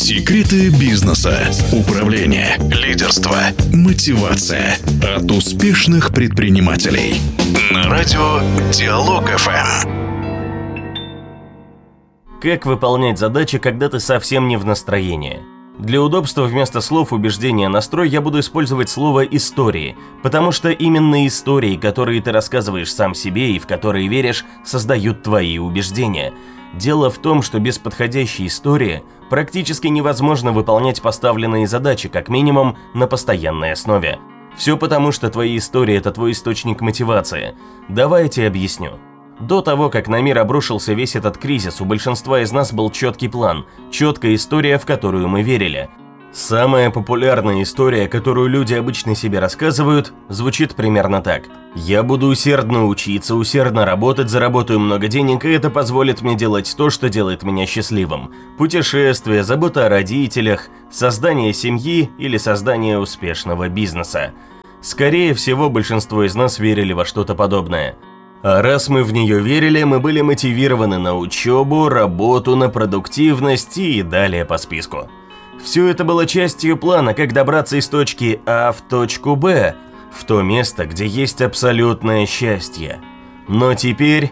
Секреты бизнеса, управления, лидерства, мотивация от успешных предпринимателей. На радио Диалог ФМ. Как выполнять задачи, когда ты совсем не в настроении? Для удобства вместо слов убеждения настрой я буду использовать слово «истории», потому что именно истории, которые ты рассказываешь сам себе и в которые веришь, создают твои убеждения. Дело в том, что без подходящей истории практически невозможно выполнять поставленные задачи, как минимум, на постоянной основе. Все потому, что твои истории – это твой источник мотивации. Давай я тебе объясню. До того, как на мир обрушился весь этот кризис, у большинства из нас был четкий план, четкая история, в которую мы верили. Самая популярная история, которую люди обычно себе рассказывают, звучит примерно так. «Я буду усердно учиться, усердно работать, заработаю много денег, и это позволит мне делать то, что делает меня счастливым. Путешествия, забота о родителях, создание семьи или создание успешного бизнеса». Скорее всего, большинство из нас верили во что-то подобное. А раз мы в нее верили, мы были мотивированы на учебу, работу, на продуктивность и далее по списку. Все это было частью плана, как добраться из точки А в точку Б, в то место, где есть абсолютное счастье. Но теперь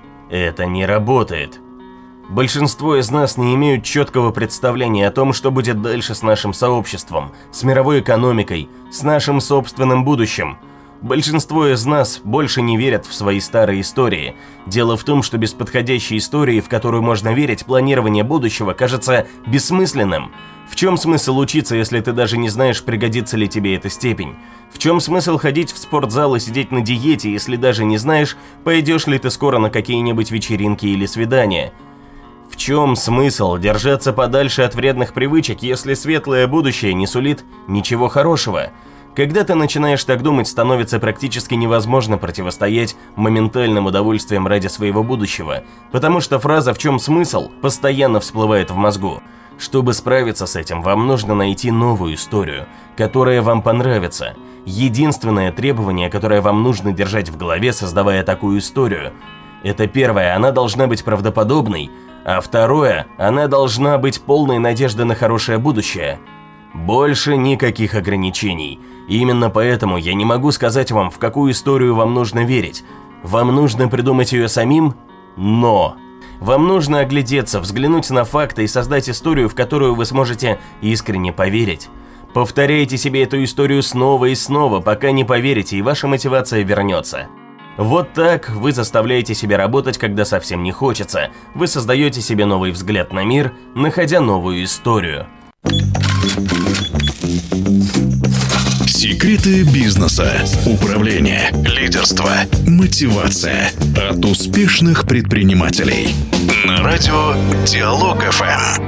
это не работает. Большинство из нас не имеют четкого представления о том, что будет дальше с нашим сообществом, с мировой экономикой, с нашим собственным будущим. Большинство из нас больше не верят в свои старые истории. Дело в том, что без подходящей истории, в которую можно верить, планирование будущего кажется бессмысленным. В чем смысл учиться, если ты даже не знаешь, пригодится ли тебе эта степень? В чем смысл ходить в спортзал и сидеть на диете, если даже не знаешь, пойдешь ли ты скоро на какие-нибудь вечеринки или свидания? В чем смысл держаться подальше от вредных привычек, если светлое будущее не сулит ничего хорошего? Когда ты начинаешь так думать, становится практически невозможно противостоять моментальным удовольствиям ради своего будущего, потому что фраза «в чем смысл» постоянно всплывает в мозгу. Чтобы справиться с этим, вам нужно найти новую историю, которая вам понравится. Единственное требование, которое вам нужно держать в голове, создавая такую историю, это первое, она должна быть правдоподобной, а второе, она должна быть полной надежды на хорошее будущее. Больше никаких ограничений. И именно поэтому я не могу сказать вам, в какую историю вам нужно верить. Вам нужно придумать ее самим, но вам нужно оглядеться, взглянуть на факты и создать историю, в которую вы сможете искренне поверить. Повторяйте себе эту историю снова и снова, пока не поверите, и ваша мотивация вернется. Вот так вы заставляете себя работать, когда совсем не хочется. Вы создаете себе новый взгляд на мир, находя новую историю. Секреты бизнеса, управления, лидерства, мотивация от успешных предпринимателей. На радио Диалог ФМ.